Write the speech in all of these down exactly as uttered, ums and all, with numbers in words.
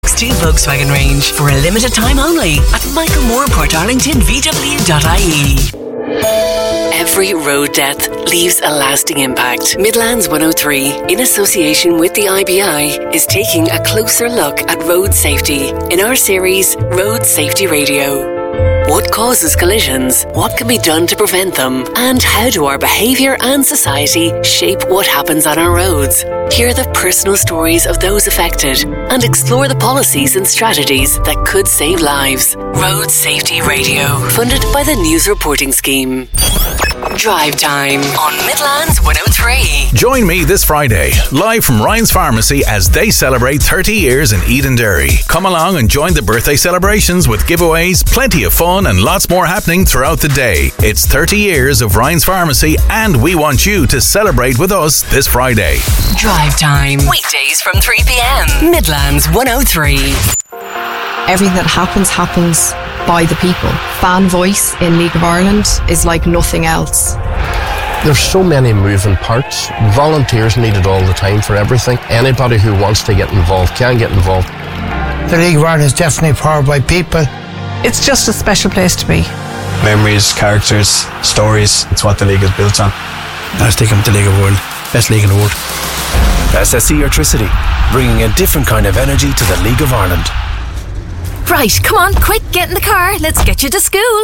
Two Volkswagen range for a limited time only at Michael Moore Port Arlington V W dot I E. Every road death leaves a lasting impact. Midlands one oh three, in association with the I B I, is taking a closer look at road safety in our series Road Safety Radio. What causes collisions? What can be done to prevent them? And how do our behaviour and society shape what happens on our roads? Hear the personal stories of those affected and explore the policies and strategies that could save lives. Road Safety Radio, funded by the News Reporting Scheme. Drive Time on Midlands one oh three. Join me this Friday, live from Ryan's Pharmacy as they celebrate thirty years in Edenderry. Come along and join the birthday celebrations with giveaways, plenty of fun and lots more happening throughout the day. It's thirty years of Ryan's Pharmacy and we want you to celebrate with us this Friday. Drive Time, weekdays from three p.m. Midlands one oh three. Everything that happens, happens by the people. Fan voice in League of Ireland is like nothing else. There's so many moving parts. Volunteers needed all the time for everything. Anybody who wants to get involved can get involved. The League of Ireland is definitely powered by people. It's just a special place to be. Memories, characters, stories. It's what the league is built on. I was thinking the League of the World. Best league in the world. S S E Electricity, bringing a different kind of energy to the League of Ireland. Right, come on, quick, get in the car. Let's get you to school.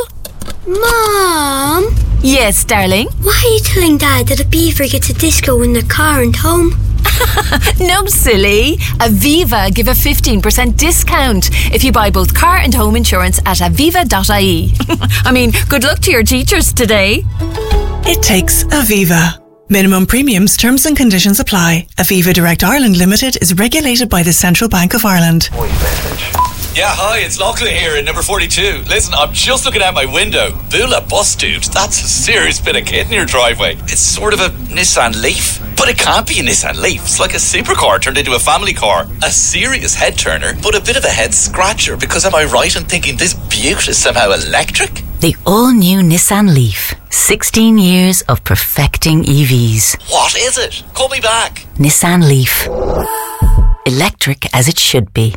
Mom? Yes, darling? Why are you telling Dad that a beaver gets a disco in the car and home? No, silly. Aviva give a fifteen percent discount if you buy both car and home insurance at aviva dot I E. I mean, good luck to your teachers today. It takes Aviva. Minimum premiums, terms and conditions apply. Aviva Direct Ireland Limited is regulated by the Central Bank of Ireland. Yeah, hi, it's Lachlan here in number forty-two. Listen, I'm just looking out my window. Bula bus dude, that's a serious bit of kit in your driveway. It's sort of a Nissan Leaf. But it can't be a Nissan Leaf. It's like a supercar turned into a family car. A serious head turner, but a bit of a head scratcher, because am I right in thinking this beaut is somehow electric? The all-new Nissan Leaf. sixteen years of perfecting E Vs. What is it? Call me back. Nissan Leaf. Electric as it should be.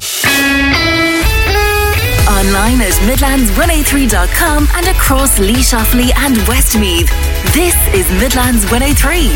Online at midlands one oh three dot com and across Leash Offaly and Westmeath. This is Midlands one oh three.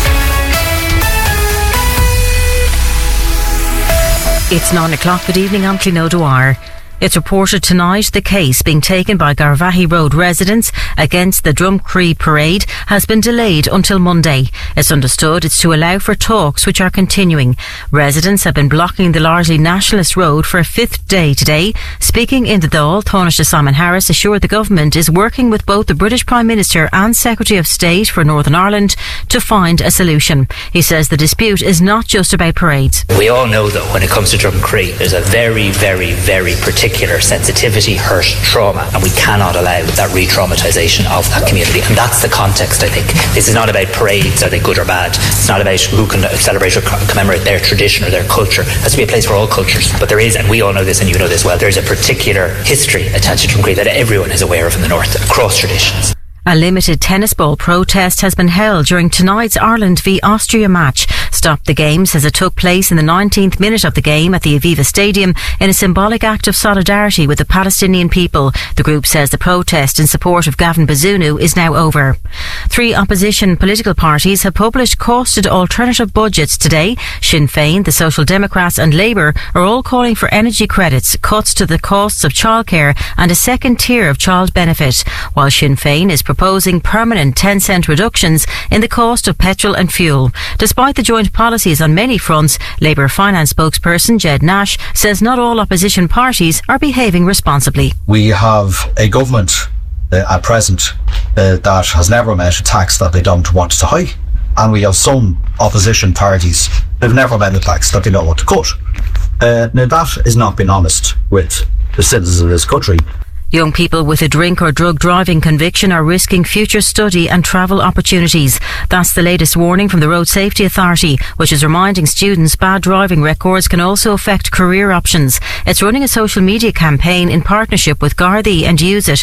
It's nine o'clock. Good evening, I'm Clín O'Dwyer. It's reported tonight the case being taken by Garvaghey Road residents against the Drumcree parade has been delayed until Monday. It's understood it's to allow for talks which are continuing. Residents have been blocking the largely nationalist road for a fifth day today. Speaking in the Dáil, Taoiseach Simon Harris assured the government is working with both the British Prime Minister and Secretary of State for Northern Ireland to find a solution. He says the dispute is not just about parades. We all know that when it comes to Drumcree, there's a very, very, very particular particular sensitivity, hurt, trauma, and we cannot allow that re-traumatisation of that community. And that's the context, I think. This is not about parades, are they good or bad. It's not about who can celebrate or commemorate their tradition or their culture. It has to be a place for all cultures. But there is, and we all know this and you know this well, there is a particular history attached to Drumcree that everyone is aware of in the north, across traditions. A limited tennis ball protest has been held during tonight's Ireland v Austria match. Stop the Game says it took place in the nineteenth minute of the game at the Aviva Stadium in a symbolic act of solidarity with the Palestinian people. The group says the protest in support of Gavin Bazunu is now over. Three opposition political parties have published costed alternative budgets today. Sinn Féin, the Social Democrats and Labour are all calling for energy credits, cuts to the costs of childcare and a second tier of child benefit, while Sinn Féin is proposing permanent ten cent reductions in the cost of petrol and fuel. Despite the joint policies on many fronts, Labour finance spokesperson Jed Nash says not all opposition parties are behaving responsibly. We have a government uh, at present uh, that has never met a tax that they don't want to hike, and we have some opposition parties that have never met a tax that they don't want to cut. Uh, now that is not being honest with the citizens of this country. Young people with a drink or drug driving conviction are risking future study and travel opportunities. That's the latest warning from the Road Safety Authority, which is reminding students bad driving records can also affect career options. It's running a social media campaign in partnership with Gardaí and Use It.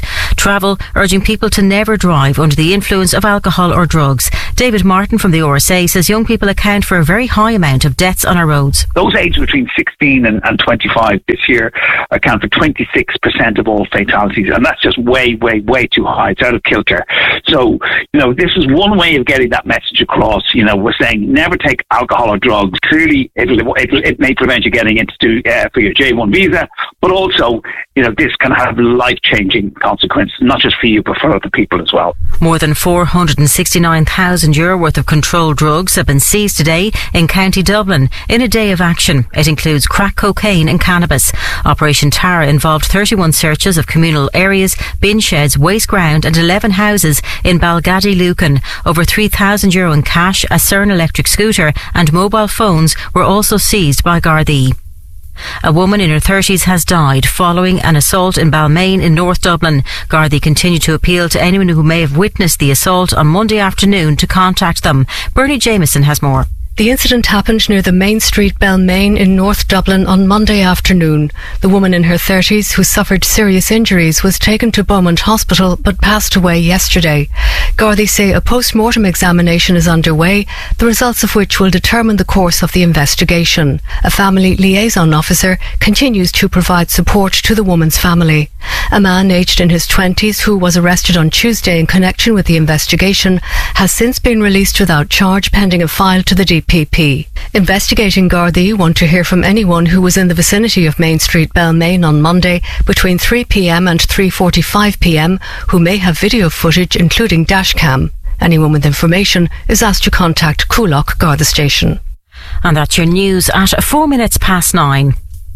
travel, urging people to never drive under the influence of alcohol or drugs. David Martin from the R S A says young people account for a very high amount of deaths on our roads. Those aged between sixteen and, and twenty-five this year account for twenty-six percent of all fatalities, and that's just way, way, way too high. It's out of kilter. So, you know, this is one way of getting that message across. You know, we're saying never take alcohol or drugs. Clearly, it'll, it'll, it may prevent you getting into uh, for your J one visa, but also, you know, this can have life-changing consequences, not just for you, but for other people as well. More than four hundred sixty-nine thousand euro worth of controlled drugs have been seized today in County Dublin in a day of action. It includes crack cocaine and cannabis. Operation Tara involved thirty-one searches of communal areas, bin sheds, waste ground and eleven houses in Balgady Lucan. Over three thousand euro in cash, a Cern electric scooter and mobile phones were also seized by Gardaí. A woman in her thirties has died following an assault in Balmain in North Dublin. Gardaí continue to appeal to anyone who may have witnessed the assault on Monday afternoon to contact them. Bernie Jameson has more. The incident happened near the Main Street, Balmain in North Dublin on Monday afternoon. The woman in her thirties, who suffered serious injuries, was taken to Beaumont Hospital but passed away yesterday. Gardaí say a post-mortem examination is underway, the results of which will determine the course of the investigation. A family liaison officer continues to provide support to the woman's family. A man aged in his twenties, who was arrested on Tuesday in connection with the investigation, has since been released without charge pending a file to the D P P. Investigating Gardaí want to hear from anyone who was in the vicinity of Main Street, Balmain on Monday between three p.m. and three forty-five p.m. who may have video footage including dashcam. Anyone with information is asked to contact Coolock Garda Station. And that's your news at four minutes past nine.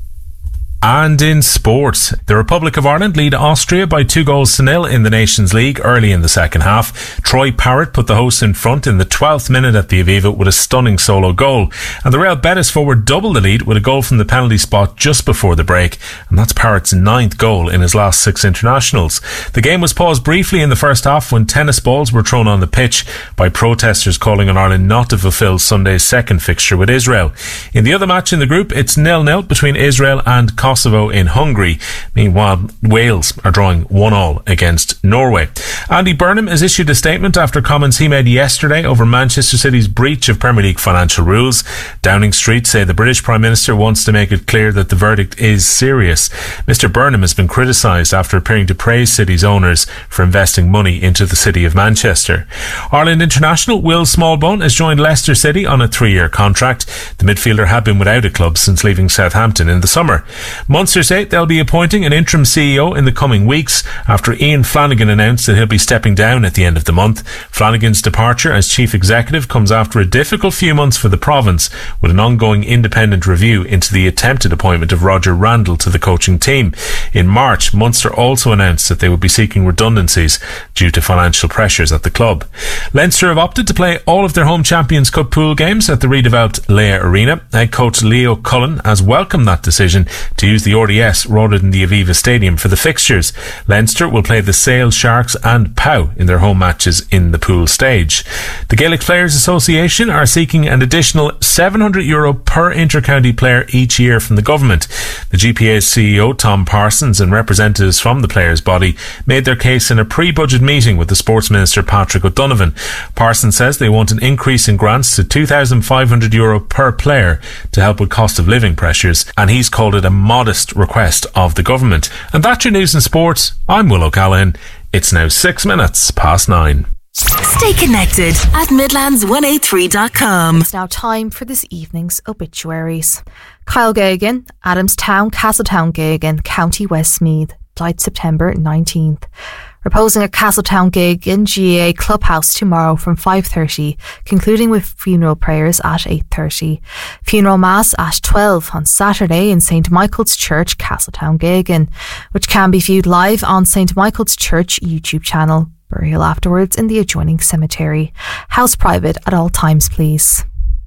And in sports, the Republic of Ireland lead Austria by two goals to nil in the Nations League early in the second half. Troy Parrott put the hosts in front in the twelfth minute at the Aviva with a stunning solo goal. And the Real Betis forward doubled the lead with a goal from the penalty spot just before the break. And that's Parrott's ninth goal in his last six internationals. The game was paused briefly in the first half when tennis balls were thrown on the pitch by protesters calling on Ireland not to fulfil Sunday's second fixture with Israel. In the other match in the group, it's nil nil between Israel and Kosovo in Hungary. Meanwhile, Wales are drawing one all against Norway. Andy Burnham has issued a statement after comments he made yesterday over Manchester City's breach of Premier League financial rules. Downing Street say the British Prime Minister wants to make it clear that the verdict is serious. Mister Burnham has been criticised after appearing to praise City's owners for investing money into the city of Manchester. Ireland international Will Smallbone has joined Leicester City on a three-year contract. The midfielder had been without a club since leaving Southampton in the summer. Munster say they'll be appointing an interim C E O in the coming weeks after Ian Flanagan announced that he'll be stepping down at the end of the month. Flanagan's departure as chief executive comes after a difficult few months for the province, with an ongoing independent review into the attempted appointment of Roger Randall to the coaching team. In March, Munster also announced that they would be seeking redundancies due to financial pressures at the club. Leinster have opted to play all of their home Champions Cup pool games at the redeveloped Leah Arena. Head coach Leo Cullen has welcomed that decision to use the R D S rather than the Aviva Stadium for the fixtures. Leinster will play the Sale Sharks and P O W in their home matches in the pool stage. The Gaelic Players Association are seeking an additional seven hundred euro per inter-county player each year from the government. The G P A's C E O Tom Parsons and representatives from the players' body made their case in a pre-budget meeting with the Sports Minister Patrick O'Donovan. Parsons says they want an increase in grants to two thousand five hundred euro per player to help with cost of living pressures, and he's called it a modest request of the government. And that's your news in sports. I'm Will O'Callaghan. It's now six minutes past nine. Stay connected at Midlands one eighty-three dot com. It's now time for this evening's obituaries. Kyle Gagan, Adamstown, Castletown Gagan, County Westmeath, died September nineteenth. Reposing at Castletown Gagan G A A Clubhouse tomorrow from five thirty, concluding with funeral prayers at eight thirty. Funeral Mass at twelve on Saturday in Saint Michael's Church, Castletown Gagan, which can be viewed live on Saint Michael's Church YouTube channel. Burial afterwards in the adjoining cemetery. House private at all times, please.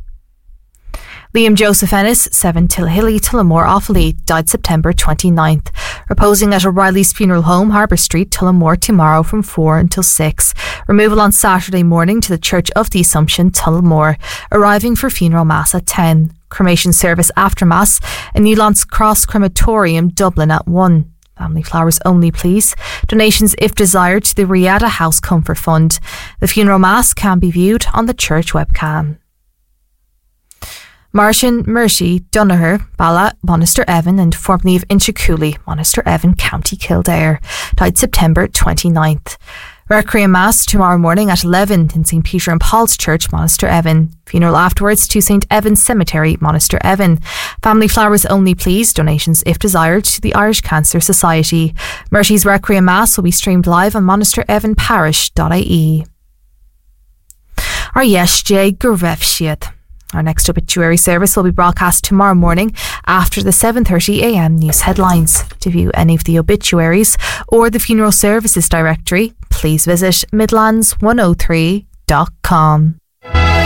Liam Joseph Ennis, seven Tillhilly, Tullamore, Offaly, died September twenty-ninth. Reposing at O'Reilly's Funeral Home, Harbour Street, Tullamore, tomorrow from four until six. Removal on Saturday morning to the Church of the Assumption, Tullamore, arriving for funeral mass at ten. Cremation service after mass in Newlands Cross Crematorium, Dublin at one. Family flowers only, please. Donations, if desired, to the Riada House Comfort Fund. The funeral mass can be viewed on the church webcam. Martian, Mercy, Dunaher, Bala, Monaster Evan and formerly of Inchicooley, Monaster Evan, County Kildare, died September twenty-ninth. Requiem Mass tomorrow morning at eleven in Saint Peter and Paul's Church, Monaster Evan. Funeral afterwards to Saint Evan's Cemetery, Monaster Evan. Family flowers only, please. Donations, if desired, to the Irish Cancer Society. Mercy's Requiem Mass will be streamed live on monaster evan parish dot I E. Ar yes J Gurvevshiet. Our next obituary service will be broadcast tomorrow morning after the seven thirty a m news headlines. To view any of the obituaries or the funeral services directory, please visit midlands one oh three dot com.